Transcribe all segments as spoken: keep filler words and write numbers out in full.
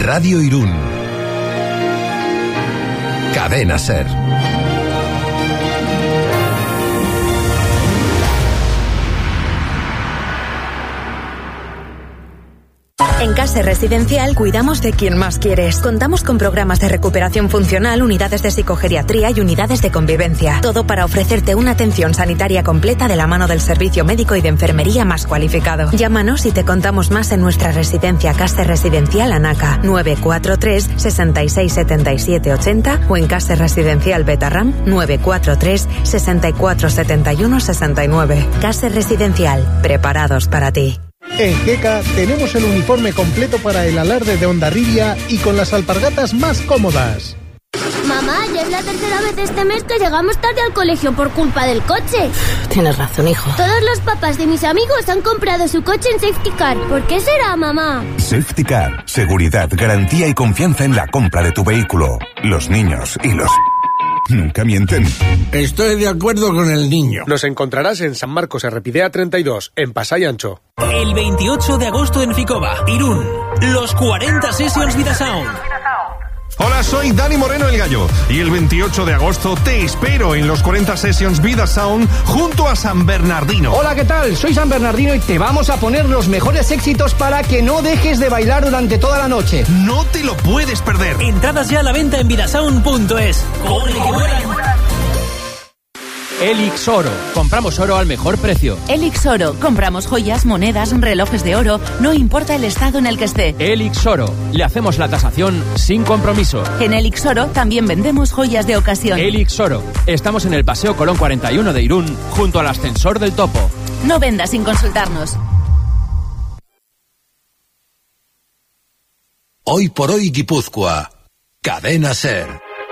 Radio Irún. Cadena SER. En Case Residencial cuidamos de quien más quieres. Contamos con programas de recuperación funcional, unidades de psicogeriatría y unidades de convivencia. Todo para ofrecerte una atención sanitaria completa de la mano del servicio médico y de enfermería más cualificado. Llámanos y te contamos más en nuestra residencia Case Residencial Anaca, nueve cuatro tres, seis seis siete siete ocho cero o en Case Residencial Betarram, nueve cuatro tres, seis cuatro siete uno seis nueve. Case Residencial, preparados para ti. En Geka tenemos el uniforme completo para el alarde de Hondarribia y con las alpargatas más cómodas. Mamá, ya es la tercera vez este mes que llegamos tarde al colegio por culpa del coche. Tienes razón, hijo. Todos los papás de mis amigos han comprado su coche en Safety Car. ¿Por qué será, mamá? Safety Car. Seguridad, garantía y confianza en la compra de tu vehículo. Los niños y los... nunca mienten. Estoy de acuerdo con el niño. Nos encontrarás en San Marcos Errepidea treinta y dos, en Pasay Ancho. El veintiocho de agosto en Ficoba, Irún. Los cuarenta Sessions Vida Sound. Hola, soy Dani Moreno el Gallo y el veintiocho de agosto te espero en los cuarenta Sessions Vida Sound junto a San Bernardino. Hola, ¿qué tal? Soy San Bernardino y te vamos a poner los mejores éxitos para que no dejes de bailar durante toda la noche. No te lo puedes perder. Entradas ya a la venta en vidasound punto es. ¡Corre, que vuelan! Elix Oro. Compramos oro al mejor precio. Elix Oro. Compramos joyas, monedas, relojes de oro. No importa el estado en el que esté. Elix Oro. Le hacemos la tasación sin compromiso. En Elix Oro también vendemos joyas de ocasión. Elix Oro. Estamos en el Paseo Colón cuarenta y uno de Irún, junto al ascensor del Topo. No vendas sin consultarnos. Hoy por hoy Guipúzcoa. Cadena SER.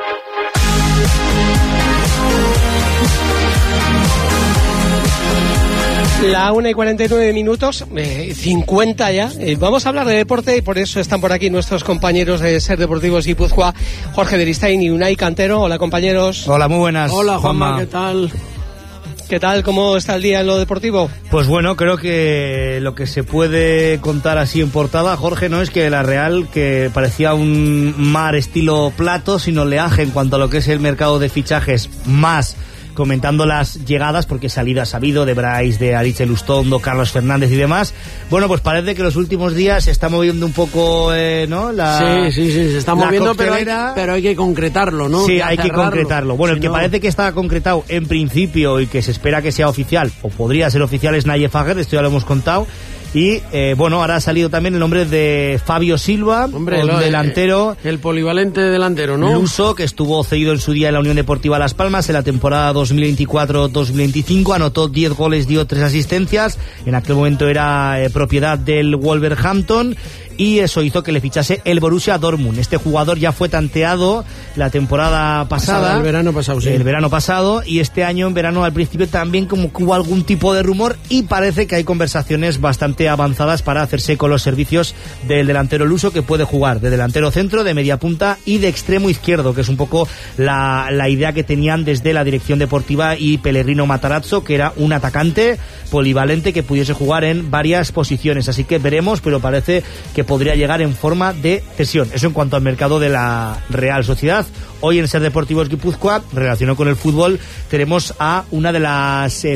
La una y cuarenta y nueve minutos, eh, cincuenta ya. Eh, vamos a hablar de deporte y por eso están por aquí nuestros compañeros de SER Deportivos Guipúzcoa, Jorge Beristain y Unai Cantero. Hola, compañeros. Hola, muy buenas. Hola, Juanma, Juanma. ¿Qué tal? ¿Qué tal? ¿Cómo está el día en lo deportivo? Pues bueno, creo que lo que se puede contar así en portada, Jorge, no es que la Real, que parecía un mar estilo plato, sin oleaje en cuanto a lo que es el mercado de fichajes, más comentando las llegadas, porque salida ha sabido de Brais, de Aritz Lustondo, Carlos Fernández y demás. Bueno, pues parece que los últimos días se está moviendo un poco, eh, ¿no? La, sí, sí, sí, se está moviendo, pero hay, pero hay que concretarlo, ¿no? Sí, que hay que concretarlo. Bueno, si el que no... parece que está concretado en principio y que se espera que sea oficial, o podría ser oficial, es Naye Fager, esto ya lo hemos contado. Y eh, bueno, ahora ha salido también el nombre de Fabio Silva, Hombre, el lo, delantero. El polivalente delantero, ¿no? Luso, que estuvo cedido en su día en la Unión Deportiva Las Palmas en la temporada dos mil veinticuatro dos mil veinticinco. Anotó diez goles, dio tres asistencias. En aquel momento era eh, propiedad del Wolverhampton. Y eso hizo que le fichase el Borussia Dortmund. Este jugador ya fue tanteado la temporada pasada. pasada el verano pasado, sí. El verano pasado. Y este año, en verano, al principio también como que hubo algún tipo de rumor. Y parece que hay conversaciones bastante avanzadas para hacerse con los servicios del delantero luso, que puede jugar de delantero centro, de media punta y de extremo izquierdo, que es un poco la, la idea que tenían desde la dirección deportiva y Pellegrino Matarazzo, que era un atacante polivalente que pudiese jugar en varias posiciones. Así que veremos, pero parece que podría llegar en forma de cesión. Eso en cuanto al mercado de la Real Sociedad. Hoy en SER Deportivos Guipúzcoa, relacionado con el fútbol, tenemos a una de las eh,